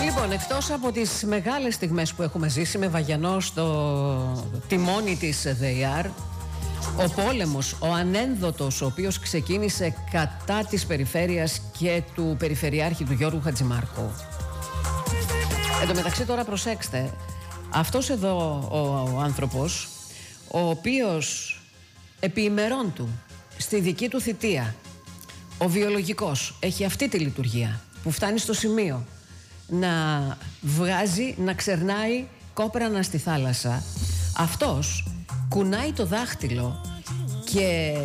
Λοιπόν, εκτός από τις μεγάλες στιγμές που έχουμε ζήσει με Βαγιανό στο τιμόνι της ΔΕΙΑΡ, ο πόλεμος, ο ανένδοτος, ο οποίος ξεκίνησε κατά της περιφέρειας και του περιφερειάρχη του Γιώργου Χατζημάρκου. Εν τω μεταξύ τώρα προσέξτε, αυτός εδώ ο άνθρωπος, ο οποίος επί ημερών του, στη δική του θητεία, ο βιολογικός έχει αυτή τη λειτουργία που φτάνει στο σημείο να βγάζει, να ξερνάει κόπρανα στη θάλασσα. Αυτός κουνάει το δάχτυλο και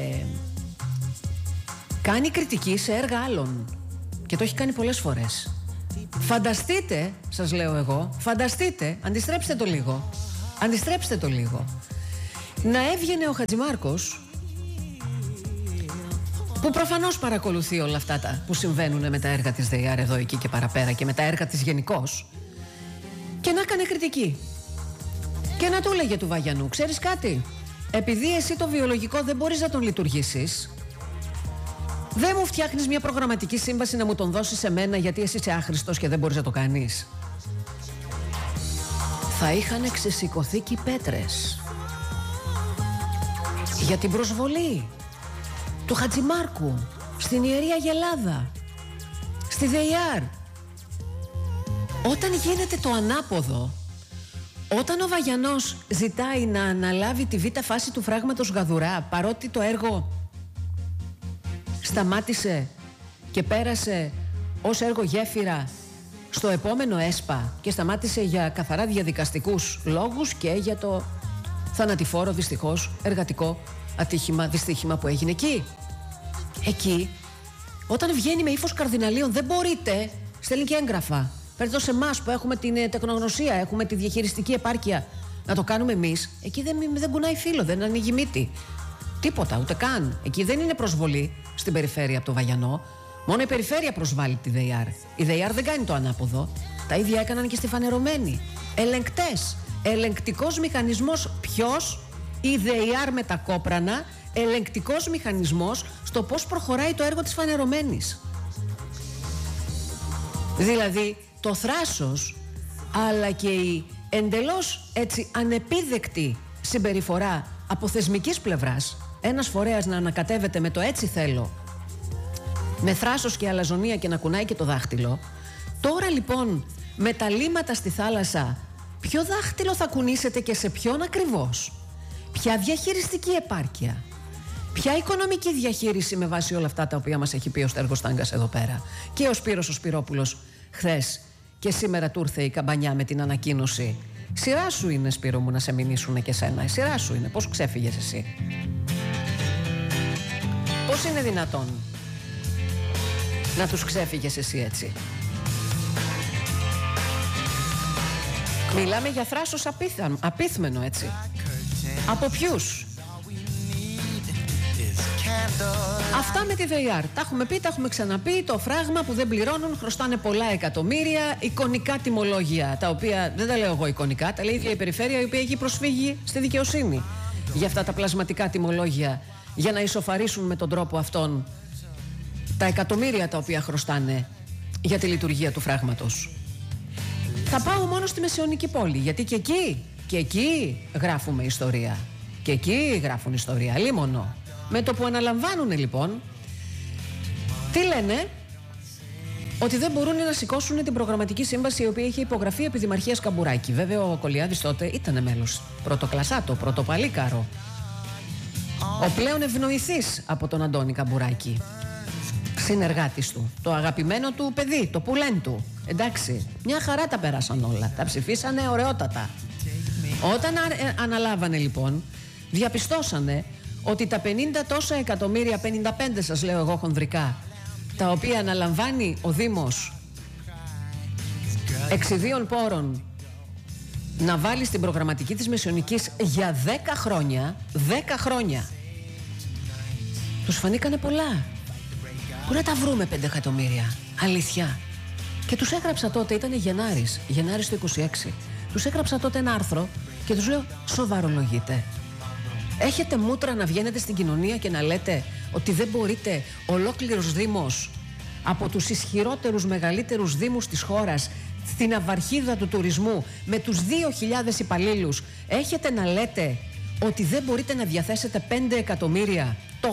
κάνει κριτική σε έργα άλλων και το έχει κάνει πολλές φορές. Φανταστείτε, σας λέω εγώ, φανταστείτε, αντιστρέψτε το λίγο, να έβγαινε ο Χατζημάρκος, που προφανώς παρακολουθεί όλα αυτά τα που συμβαίνουν με τα έργα της ΔΕΙΑΡ εδώ, εκεί και παραπέρα και με τα έργα της γενικώς, και να έκανε κριτική και να του έλεγε του Βαγιανού, ξέρεις κάτι, επειδή εσύ το βιολογικό δεν μπορείς να τον λειτουργήσεις, δεν μου φτιάχνεις μια προγραμματική σύμβαση να μου τον δώσεις σε μένα, γιατί εσύ είσαι άχρηστος και δεν μπορείς να το κάνεις. Θα είχαν ξεσηκωθεί και οι πέτρες για την προσβολή του Χατζημάρκου στην Ιερή Αγελάδα, στη ΔΕΙΑΡ. Όταν γίνεται το ανάποδο, όταν ο Βαγιανός ζητάει να αναλάβει τη β' φάση του φράγματος Γαδουρά, παρότι το έργο σταμάτησε και πέρασε ως έργο γέφυρα στο επόμενο ΕΣΠΑ και σταμάτησε για καθαρά διαδικαστικούς λόγους και για το θανατηφόρο δυστυχώς εργατικό δυστύχημα που έγινε εκεί. Εκεί, όταν βγαίνει με ύφος καρδιναλίων, δεν μπορείτε, στέλνει και έγγραφα. Φέρτε το σε εμάς που έχουμε την τεχνογνωσία, έχουμε τη διαχειριστική επάρκεια, να το κάνουμε εμείς. Εκεί δεν κουνάει φύλλο, δεν ανοίγει μύτη. Τίποτα, ούτε καν. Εκεί δεν είναι προσβολή στην περιφέρεια από το Βαγιανό. Μόνο η περιφέρεια προσβάλλει τη ΔΕΙΑΡ. Η ΔΕΙΑΡ δεν κάνει το ανάποδο. Τα ίδια έκαναν και στη Φανερωμένη. Ελεγκτές. Ελεγκτικός μηχανισμός. Ποιος? Η ΔΕΙΑΡ με τα κόπρανα. Ελεγκτικός μηχανισμός στο πώς προχωράει το έργο της Φανερωμένης. Δηλαδή το θράσος, αλλά και η εντελώς έτσι ανεπίδεκτη συμπεριφορά από θεσμικής πλευράς, ένας φορέας να ανακατεύεται με το έτσι θέλω, με θράσος και αλαζονία και να κουνάει και το δάχτυλο. Τώρα λοιπόν με τα λίματα στη θάλασσα, ποιο δάχτυλο θα κουνήσετε και σε ποιον ακριβώς? Ποια διαχειριστική επάρκεια? Ποια οικονομική διαχείριση με βάση όλα αυτά τα οποία μας έχει πει ο Στέργος Τάγκας εδώ πέρα? Και ο Σπύρος ο Σπυρόπουλος χθες και σήμερα του ήρθε η καμπανιά με την ανακοίνωση. Σειρά σου είναι, Σπύρο μου, να σε μηνύσουνε και σένα. Σειρά σου είναι. Πώς ξέφυγες εσύ? Πώς είναι δυνατόν να τους ξέφυγες εσύ έτσι? Μιλάμε για θράσος απίθμενο, έτσι. Από ποιους? Αυτά με τη ΔΕΙΑΡ. Τα έχουμε πει, τα έχουμε ξαναπεί. Το φράγμα που δεν πληρώνουν, χρωστάνε πολλά εκατομμύρια. Εικονικά τιμολόγια, τα οποία δεν τα λέω εγώ εικονικά, τα λέει η ίδια η περιφέρεια, η οποία έχει προσφύγει στη δικαιοσύνη για αυτά τα πλασματικά τιμολόγια, για να ισοφαρίσουν με τον τρόπο αυτόν τα εκατομμύρια τα οποία χρωστάνε για τη λειτουργία του φράγματος. Θα πάω μόνο στη Μεσαιωνική πόλη, γιατί και εκεί γράφουμε ιστορία. Και εκεί γράφουν ιστορία, λίμωνο. Με το που αναλαμβάνουν λοιπόν, τι λένε? Ότι δεν μπορούν να σηκώσουν την προγραμματική σύμβαση η οποία είχε υπογραφεί επί Δημαρχίας Καμπουράκη. Βέβαια ο Κολιάδης τότε ήταν μέλος, πρωτοκλασσάτο, πρωτοπαλίκαρο, ο πλέον ευνοηθής από τον Αντώνη Καμπουράκη, συνεργάτης του, το αγαπημένο του παιδί, το πουλέν του. Εντάξει, μια χαρά τα πέρασαν όλα, τα ψηφίσανε ωραιότατα. Όταν αναλάβανε λοιπόν, διαπιστώσανε ότι τα 50 τόσα εκατομμύρια, 55 σας λέω εγώ χονδρικά, τα οποία αναλαμβάνει ο Δήμος εξιδίων πόρων να βάλει στην προγραμματική της Μεσαιωνικής για 10 χρόνια, τους φανήκανε πολλά. Πού να τα βρούμε 5 εκατομμύρια, αλήθεια? Και τους έγραψα τότε, ήταν Γενάρης του 26, τους έγραψα τότε ένα άρθρο και τους λέω, σοβαρολογείτε? Έχετε μούτρα να βγαίνετε στην κοινωνία και να λέτε ότι δεν μπορείτε ολόκληρος Δήμος, από τους ισχυρότερους, μεγαλύτερους Δήμους της χώρας, στην αυαρχίδα του τουρισμού με τους 2.000 υπαλλήλους έχετε να λέτε ότι δεν μπορείτε να διαθέσετε 5 εκατομμύρια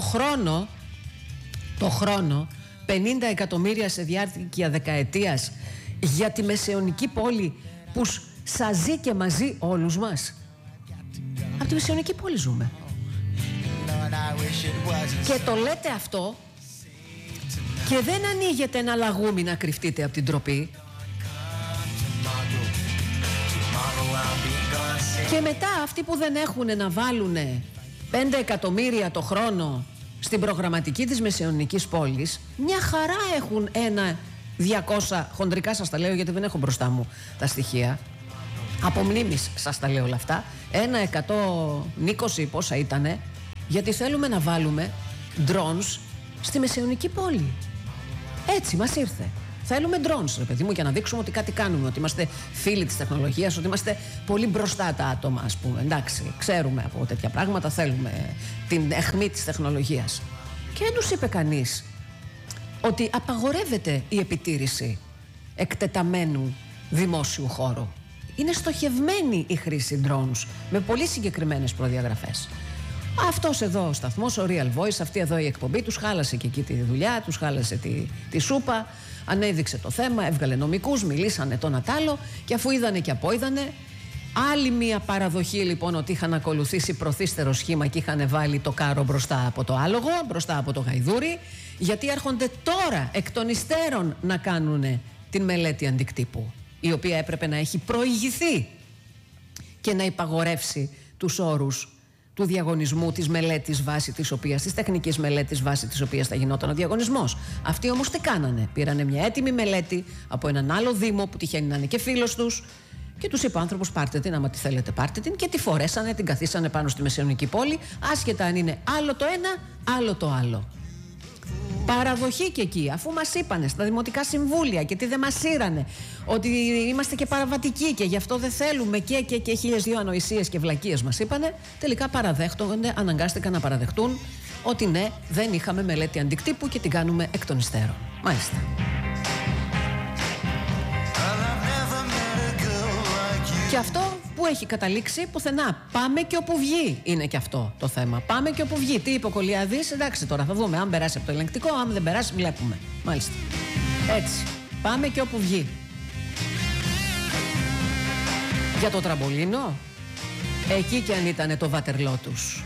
το χρόνο 50 εκατομμύρια σε διάρκεια δεκαετίας για τη μεσαιωνική πόλη που σας ζει και μαζί όλους μας? Από τη μεσαιωνική πόλη ζούμε. Και το λέτε αυτό και δεν ανοίγετε ένα λαγούμι να κρυφτείτε από την ντροπή. Και μετά αυτοί που δεν έχουν να βάλουν 5 εκατομμύρια το χρόνο στην προγραμματική της μεσαιωνικής πόλης, μια χαρά έχουν ένα 200, χοντρικά σας τα λέω γιατί δεν έχω μπροστά μου τα στοιχεία, από μνήμης σας τα λέω όλα αυτά, ένα 120 πόσα ήτανε, γιατί θέλουμε να βάλουμε drones στη μεσαιωνική πόλη. Έτσι μας ήρθε. Θέλουμε drones, ρε παιδί μου, για να δείξουμε ότι κάτι κάνουμε, ότι είμαστε φίλοι της τεχνολογίας, ότι είμαστε πολύ μπροστά τα άτομα, ας πούμε. Εντάξει, ξέρουμε από τέτοια πράγματα, θέλουμε την αιχμή της τεχνολογίας. Και δεν τους είπε κανείς ότι απαγορεύεται η επιτήρηση εκτεταμένου δημόσιου χώρου. Είναι στοχευμένη η χρήση drones με πολύ συγκεκριμένες προδιαγραφές. Αυτός εδώ ο σταθμός, ο Real Voice, αυτή εδώ η εκπομπή, τους χάλασε και εκεί τη δουλειά, τους χάλασε τη σούπα, ανέδειξε το θέμα, έβγαλε νομικούς, μιλήσανε το Νατάλο και αφού είδανε και απόειδανε, άλλη μία παραδοχή λοιπόν ότι είχαν ακολουθήσει προθύστερο σχήμα και είχαν βάλει το κάρο μπροστά από το άλογο, μπροστά από το γαϊδούρι, γιατί έρχονται τώρα εκ των υστέρων να κάνουν την μελέτη αντικτύπου, η οποία έπρεπε να έχει προηγηθεί και να υπαγορεύσει τους όρους του διαγωνισμού, της μελέτης βάση της οποίας, της τεχνικής μελέτης βάση της οποίας θα γινόταν ο διαγωνισμός. Αυτοί όμως τι κάνανε? Πήρανε μια έτοιμη μελέτη από έναν άλλο δήμο που τυχαίνει να είναι και φίλος τους και τους είπε ο άνθρωπος πάρτε την, άμα τη θέλετε πάρτε την, και τη φορέσανε, την καθίσανε πάνω στη μεσαιωνική πόλη, άσχετα αν είναι άλλο το ένα, άλλο το άλλο. Παραδοχή και εκεί, αφού μας είπανε στα δημοτικά συμβούλια και τι δεν μας ήρανε, ότι είμαστε και παραβατικοί και γι' αυτό δεν θέλουμε και 1002 ανοησίες και βλακίες μας είπανε, τελικά παραδέχτονται, αναγκάστηκαν να παραδεχτούν ότι ναι, δεν είχαμε μελέτη αντικτύπου και την κάνουμε εκ των υστέρων. Μάλιστα. Και αυτό που έχει καταλήξει πουθενά. Πάμε και όπου βγει είναι και αυτό το θέμα. Πάμε και όπου βγει. Τι είπε ο Κολιάδης? Εντάξει, τώρα θα δούμε αν περάσει από το ελεγκτικό, αν δεν περάσει βλέπουμε. Μάλιστα. Έτσι. Πάμε και όπου βγει. Για το τραμπολίνο, εκεί κι αν ήταν το βάτερλό τους.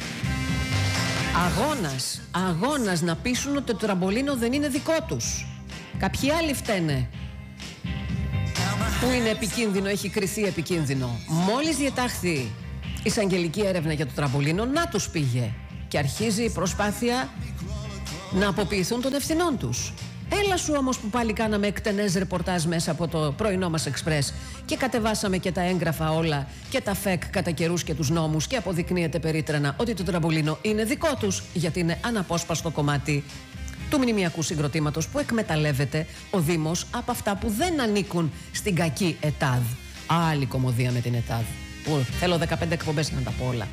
Αγώνας να πείσουν ότι το τραμπολίνο δεν είναι δικό τους. Κάποιοι άλλοι φταίνε. Που είναι επικίνδυνο, έχει κριθεί επικίνδυνο. Μόλις διετάχθη εισαγγελική έρευνα για το τραμπολίνο, να τους πήγε. Και αρχίζει η προσπάθεια να αποποιηθούν των ευθυνών τους. Έλα σου όμως που πάλι κάναμε εκτενές ρεπορτάζ μέσα από το πρωινό μας Εξπρές και κατεβάσαμε και τα έγγραφα όλα και τα ΦΕΚ κατά καιρούς και τους νόμους και αποδεικνύεται περίτρανα ότι το τραμπολίνο είναι δικό τους, γιατί είναι αναπόσπαστο κομμάτι του μνημιακού συγκροτήματος που εκμεταλλεύεται ο Δήμος από αυτά που δεν ανήκουν στην κακή ΕΤΑΔ. Άλλη κωμωδία με την ΕΤΑΔ, που θέλω 15 εκπομπές για να τα πω όλα.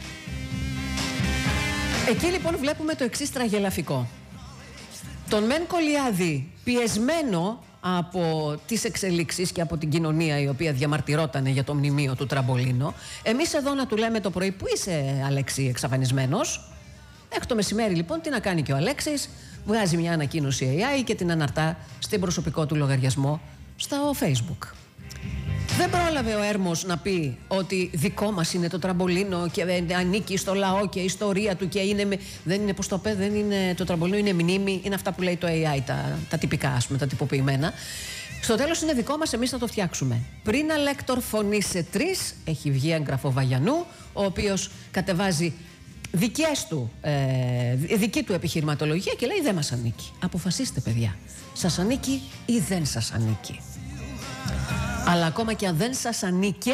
Εκεί λοιπόν βλέπουμε το εξής τραγελαφικό. Τον Μεν Κολιάδη, πιεσμένο από τις εξελίξεις και από την κοινωνία η οποία διαμαρτυρότανε για το μνημείο του τραμπολίνο, εμείς εδώ να του λέμε το πρωί, πού είσαι Αλέξη εξαφανισμένος? Μέχρι το μεσημέρι λοιπόν τι να κάνει και ο Αλέξης? Βγάζει μια ανακοίνωση AI και την αναρτά στην προσωπικό του λογαριασμό στο Facebook. Δεν πρόλαβε ο Έρμος να πει ότι δικό μας είναι το τραμπολίνο και ανήκει στο λαό και η ιστορία του και είναι, δεν είναι, πώς το πει, δεν είναι το τραμπολίνο, είναι μνήμη, είναι αυτά που λέει το AI, τα τυπικά, ας πούμε, τα τυποποιημένα. Στο τέλος είναι δικό μας, εμείς θα το φτιάξουμε. Πριν αλέκτορ φωνή σε 3, έχει βγει έγγραφο Βαγιανού, ο οποίος κατεβάζει δική του επιχειρηματολογία και λέει δεν μας ανήκει. Αποφασίστε παιδιά, σας ανήκει ή δεν σας ανήκει? Αλλά ακόμα και αν δεν σας ανήκε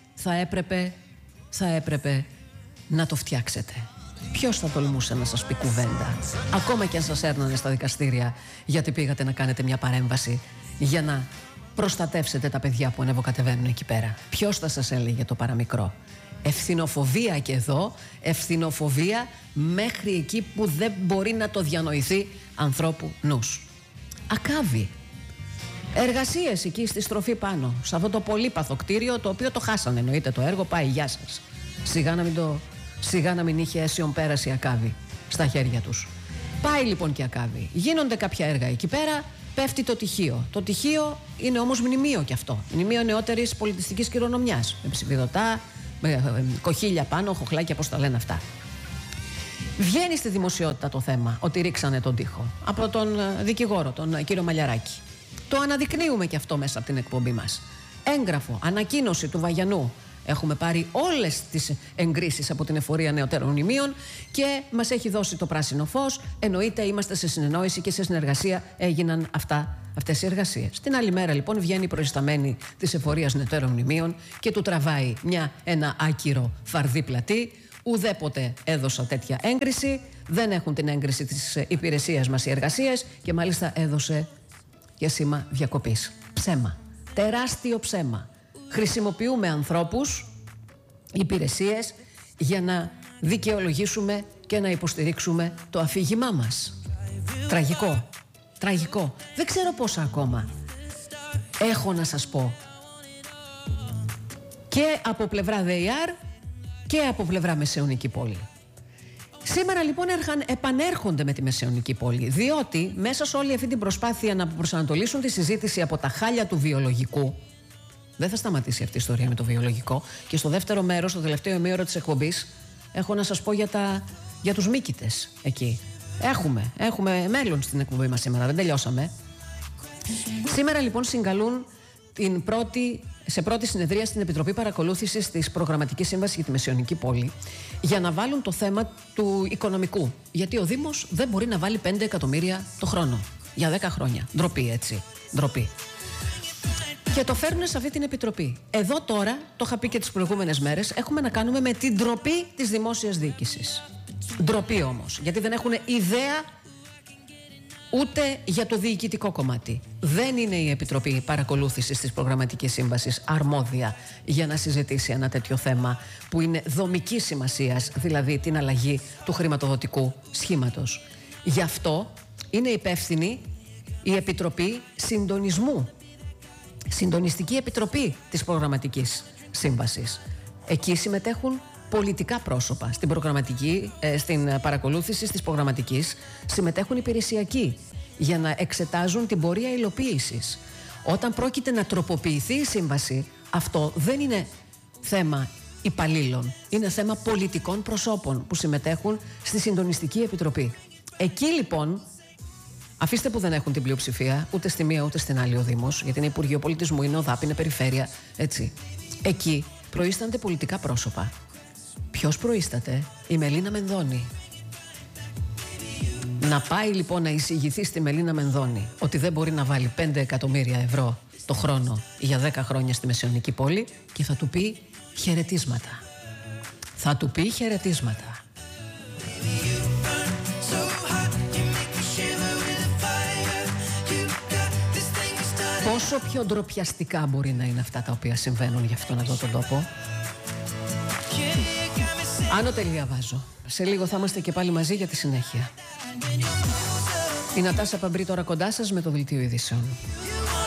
θα έπρεπε να το φτιάξετε. Ποιος θα τολμούσε να σας πει κουβέντα? Ακόμα και αν σας έρνανε στα δικαστήρια γιατί πήγατε να κάνετε μια παρέμβαση για να προστατεύσετε τα παιδιά που ανεβοκατεβαίνουν εκεί πέρα. Ποιος θα σας έλεγε το παραμικρό? Ευθυνοφοβία και εδώ, ευθυνοφοβία μέχρι εκεί που δεν μπορεί να το διανοηθεί ανθρώπου νους. Ακάβει. Εργασίες εκεί στη στροφή πάνω, σε αυτό το πολύπαθο κτίριο, το οποίο το χάσανε. Εννοείται το έργο, πάει, γεια σας. Σιγά να μην είχε αίσιον πέραση ακάβη στα χέρια τους. Πάει λοιπόν και ακάβη. Γίνονται κάποια έργα εκεί πέρα, πέφτει το τυχείο. Το τυχείο είναι όμως μνημείο κι αυτό. Μνημείο νεότερης πολιτιστικής κληρονομιάς. Με ψηφιδωτά, με κοχύλια πάνω, χοχλάκια, πώς τα λένε αυτά. Βγαίνει στη δημοσιότητα το θέμα ότι ρίξανε τον τοίχο από τον δικηγόρο, τον κύριο Μαλιαράκη. Το αναδεικνύουμε και αυτό μέσα από την εκπομπή μας. Έγγραφο, ανακοίνωση του Βαγιανού. Έχουμε πάρει όλες τις εγκρίσεις από την Εφορία Νεωτέρων Μνημείων και μας έχει δώσει το πράσινο φως. Εννοείται, είμαστε σε συνεννόηση και σε συνεργασία έγιναν αυτές οι εργασίες. Την άλλη μέρα λοιπόν βγαίνει η προϊσταμένη της Εφορίας Νεωτέρων Μνημείων και του τραβάει ένα άκυρο φαρδί πλατή. Ουδέποτε έδωσα τέτοια έγκριση. Δεν έχουν την έγκριση της υπηρεσίας μας οι εργασίες και μάλιστα έδωσε για σήμα διακοπής. Ψέμα. Τεράστιο ψέμα. Χρησιμοποιούμε ανθρώπους, υπηρεσίες για να δικαιολογήσουμε και να υποστηρίξουμε το αφήγημά μας. Τραγικό. Τραγικό. Δεν ξέρω πόσα ακόμα έχω να σας πω. Και από πλευρά ΔΕΙΑΡ και από πλευρά Μεσαιωνική Πόλη. Σήμερα λοιπόν επανέρχονται με τη Μεσαιωνική Πόλη, διότι μέσα σε όλη αυτή την προσπάθεια να προσανατολίσουν τη συζήτηση από τα χάλια του βιολογικού, δεν θα σταματήσει αυτή η ιστορία με το βιολογικό, και στο δεύτερο μέρος, στο τελευταίο ημίωρο της εκπομπής, έχω να σας πω για τους μύκητες εκεί. Έχουμε μέλλον στην εκπομπή μας σήμερα, δεν τελειώσαμε. Σήμερα λοιπόν συγκαλούν σε πρώτη συνεδρία στην Επιτροπή Παρακολούθησης της Προγραμματικής Σύμβασης για τη Μεσαιωνική Πόλη για να βάλουν το θέμα του οικονομικού. Γιατί ο Δήμος δεν μπορεί να βάλει 5 εκατομμύρια το χρόνο για 10 χρόνια. Ντροπή, έτσι. Ντροπή. Και το φέρνουν σε αυτή την επιτροπή. Εδώ τώρα, το είχα πει και τις προηγούμενες μέρες, έχουμε να κάνουμε με την ντροπή της δημόσιας διοίκησης. Ντροπή όμως, γιατί δεν έχουν ιδέα ούτε για το διοικητικό κομμάτι. Δεν είναι η Επιτροπή Παρακολούθησης της Προγραμματικής Σύμβασης αρμόδια για να συζητήσει ένα τέτοιο θέμα που είναι δομικής σημασίας, δηλαδή την αλλαγή του χρηματοδοτικού σχήματος. Γι' αυτό είναι υπεύθυνη η Επιτροπή Συντονισμού, Συντονιστική Επιτροπή της Προγραμματικής Σύμβασης. Εκεί συμμετέχουν πολιτικά πρόσωπα. Στην παρακολούθηση της προγραμματικής συμμετέχουν υπηρεσιακοί για να εξετάζουν την πορεία υλοποίησης. Όταν πρόκειται να τροποποιηθεί η σύμβαση, αυτό δεν είναι θέμα υπαλλήλων, είναι θέμα πολιτικών προσώπων που συμμετέχουν στη Συντονιστική Επιτροπή. Εκεί λοιπόν, αφήστε που δεν έχουν την πλειοψηφία ούτε στη μία ούτε στην άλλη ο Δήμος, γιατί είναι Υπουργείο Πολιτισμού, είναι ΟΔΑΠ, είναι Περιφέρεια, έτσι. Εκεί προείστανται πολιτικά πρόσωπα. Ποιος προείσταται? Η Μελίνα Μενδώνη. Να πάει λοιπόν να εισηγηθεί στη Μελίνα Μενδώνη ότι δεν μπορεί να βάλει 5 εκατομμύρια ευρώ το χρόνο για 10 χρόνια στη Μεσαιωνική Πόλη και θα του πει χαιρετίσματα. Θα του πει χαιρετίσματα. Πόσο πιο ντροπιαστικά μπορεί να είναι αυτά τα οποία συμβαίνουν για αυτόν εδώ τον τόπο? Άνω τελεία βάζω. Σε λίγο θα είμαστε και πάλι μαζί για τη συνέχεια. Η Νατάσα Παμπρή τώρα κοντά σας με το Δελτίο Ειδήσεων.